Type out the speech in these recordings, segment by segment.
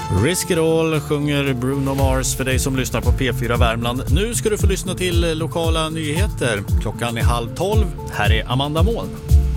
Risk It All sjunger Bruno Mars för dig som lyssnar på P4 Värmland. Nu ska du få lyssna till lokala nyheter. Klockan är 11:30. Här är Amanda Moln.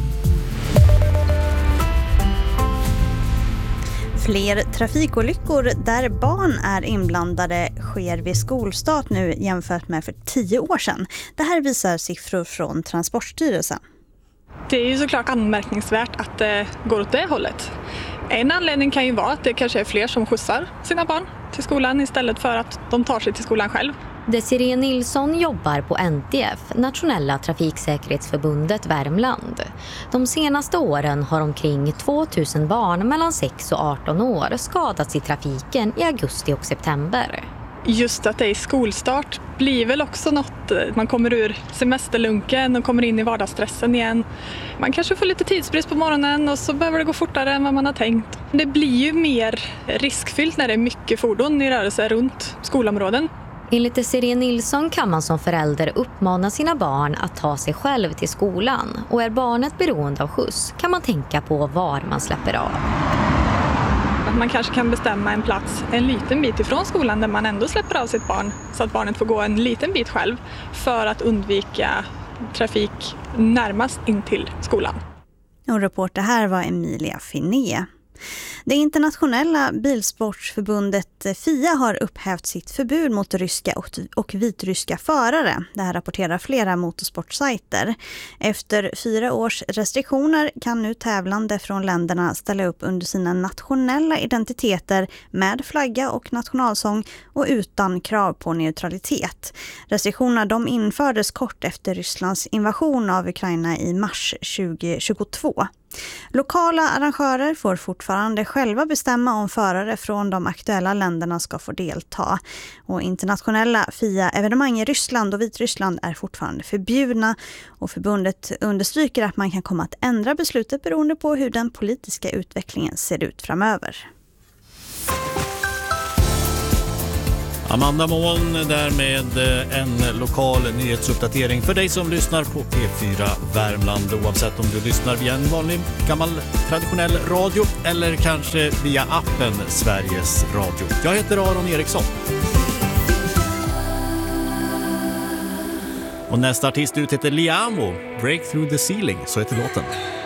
Fler trafikolyckor där barn är inblandade sker vid skolstart nu jämfört med för 10 år sedan. Det här visar siffror från Transportstyrelsen. Det är ju såklart anmärkningsvärt att det går åt det hållet. En anledning kan ju vara att det kanske är fler som skjutsar sina barn till skolan istället för att de tar sig till skolan själv. Desiree Nilsson jobbar på NTF, Nationella trafiksäkerhetsförbundet Värmland. De senaste åren har omkring 2000 barn mellan 6 och 18 år skadats i trafiken i augusti och september. Just att det är skolstart blir väl också något, man kommer ur semesterlunken och kommer in i vardagsstressen igen. Man kanske får lite tidsbrist på morgonen och så behöver det gå fortare än vad man har tänkt. Det blir ju mer riskfyllt när det är mycket fordon i rörelse runt skolområden. Enligt Desiree Nilsson kan man som förälder uppmana sina barn att ta sig själv till skolan. Och är barnet beroende av skjuts kan man tänka på var man släpper av. Man kanske kan bestämma en plats en liten bit ifrån skolan där man ändå släpper av sitt barn så att barnet får gå en liten bit själv för att undvika trafik närmast in till skolan. Och reporter här var Emilia Finné. Det internationella bilsportförbundet FIA har upphävt sitt förbud mot ryska och vitryska förare. Det här rapporterar flera motorsportsajter. Efter 4 års restriktioner kan nu tävlande från länderna ställa upp under sina nationella identiteter med flagga och nationalsång och utan krav på neutralitet. Restriktionerna de infördes kort efter Rysslands invasion av Ukraina i mars 2022. Lokala arrangörer får fortfarande själva bestämma om förare från de aktuella länderna ska få delta. Och internationella FIA-evenemang i Ryssland och Vitryssland är fortfarande förbjudna. Och förbundet understryker att man kan komma att ändra beslutet beroende på hur den politiska utvecklingen ser ut framöver. Amanda Moln där med en lokal nyhetsuppdatering för dig som lyssnar på P4 Värmland, oavsett om du lyssnar via en vanlig gammal traditionell radio eller kanske via appen Sveriges Radio. Jag heter Aron Eriksson. Och nästa artist ut heter Liamo, Break Through the Ceiling, så heter låten.